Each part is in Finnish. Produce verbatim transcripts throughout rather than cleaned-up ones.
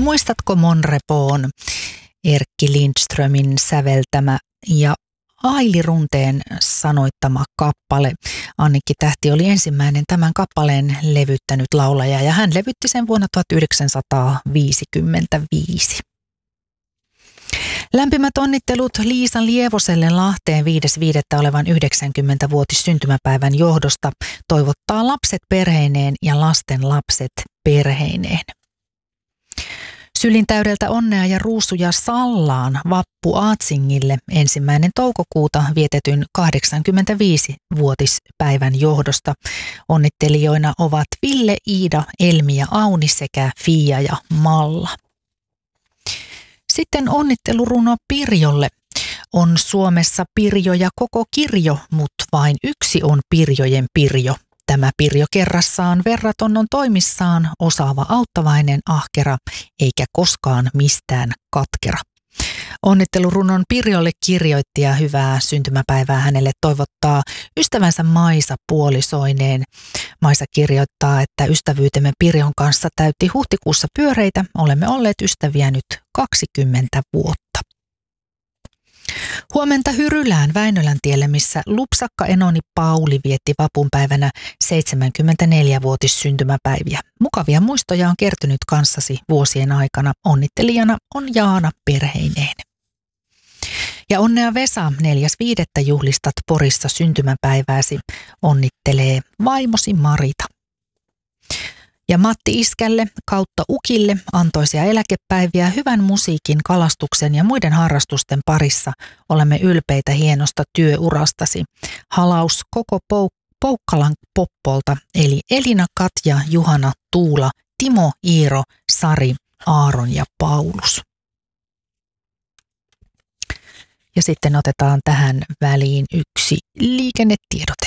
Muistatko Mon Repoon, Erkki Lindströmin säveltämä ja Aili Runteen sanoittama kappale. Annikki Tähti oli ensimmäinen tämän kappaleen levyttänyt laulaja ja hän levytti sen vuonna tuhatyhdeksänsataaviisikymmentäviisi. Lämpimät onnittelut Liisa Lievoselle Lahteen viides viidettä olevan yhdeksänkymmenvuotis syntymäpäivän johdosta toivottaa lapset perheineen ja lasten lapset perheineen. Sylin täydeltä onnea ja ruusuja Sallaan Vappu Aatsingille ensimmäinen toukokuuta vietetyn kahdeksankymmentäviisivuotispäivän johdosta. Onnittelijoina ovat Ville, Iida, Elmi ja Auni sekä Fia ja Malla. Sitten onnitteluruno Pirjolle. On Suomessa Pirjoja koko kirjo, mutta vain yksi on Pirjojen Pirjo. Tämä Pirjo kerrassaan verraton on toimissaan, osaava, auttavainen, ahkera, eikä koskaan mistään katkera. Onnittelurunon Pirjolle kirjoitti ja hyvää syntymäpäivää hänelle toivottaa ystävänsä Maisa puolisoineen. Maisa kirjoittaa, että ystävyytemme Pirjon kanssa täytti huhtikuussa pyöreitä. Olemme olleet ystäviä nyt kaksikymmentä vuotta. Huomenta Hyrylään Väinöläntielle, missä lupsakka enoni Pauli vietti vapunpäivänä seitsemänkymmentäneljävuotis syntymäpäiviä. Mukavia muistoja on kertynyt kanssasi vuosien aikana. Onnittelijana on Jaana perheineen. Ja onnea Vesa, neljäs viidettä juhlistat Porissa syntymäpäivääsi. Onnittelee vaimosi Marita. Ja Matti Iskälle kautta Ukille antoisia eläkepäiviä, hyvän musiikin, kalastuksen ja muiden harrastusten parissa. Olemme ylpeitä hienosta työurastasi. Halaus koko Pouk- Poukkalan Poppolta, eli Elina, Katja, Juhana, Tuula, Timo, Iiro, Sari, Aaron ja Paulus. Ja sitten otetaan tähän väliin yksi liikennetiedote.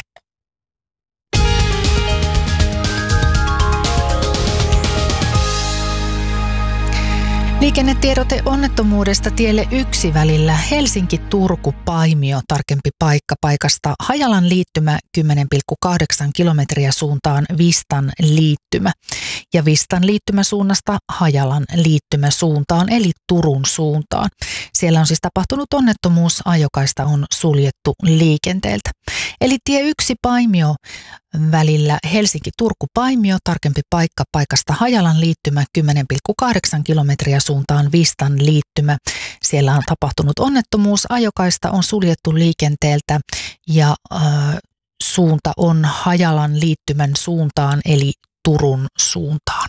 Liikennetiedote onnettomuudesta tielle yksi välillä Helsinki-Turku-Paimio, tarkempi paikka paikasta Hajalan liittymä kymmenen pilkku kahdeksan kilometriä suuntaan Vistan liittymä. Ja Vistan liittymäsuunnasta Hajalan liittymäsuuntaan eli Turun suuntaan. Siellä on siis tapahtunut onnettomuus, ajokaista on suljettu liikenteeltä. Eli tie yksi Paimio välillä Helsinki-Turku-Paimio, tarkempi paikka paikasta Hajalan liittymä kymmenen pilkku kahdeksan kilometriä suuntaan Vistan liittymä. Siellä on tapahtunut onnettomuus, ajokaista on suljettu liikenteeltä ja äh, suunta on Hajalan liittymän suuntaan eli Turun suuntaan.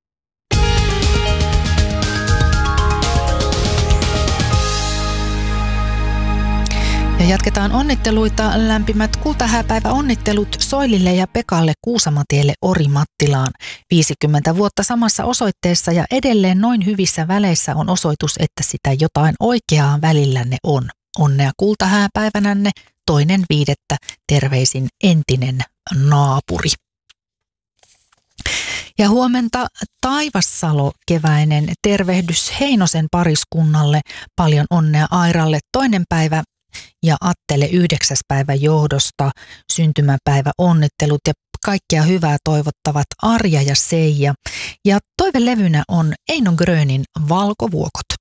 Ja jatketaan onnitteluita. Lämpimät kultahääpäivä onnittelut Soilille ja Pekalle Kuusamatielle Orimattilaan. viisikymmentä vuotta samassa osoitteessa ja edelleen noin hyvissä väleissä on osoitus, että sitä jotain oikeaa välillänne on. Onnea kultahääpäivänänne, toinen viidettä, terveisin entinen naapuri. Ja huomenta Taivassalo keväinen tervehdys Heinosen pariskunnalle. Paljon onnea Airalle toinen päivä ja Attele yhdeksäs päivä johdosta. Syntymäpäivä onnittelut ja kaikkea hyvää toivottavat Arja ja Seija. Ja toivelevynä on Eino Grönin Valkovuokot.